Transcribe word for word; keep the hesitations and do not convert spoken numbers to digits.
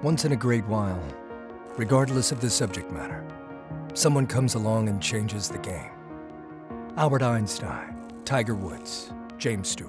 Once in a great while, regardless of the subject matter, someone comes along and changes the game. Albert Einstein, Tiger Woods, James Stewart.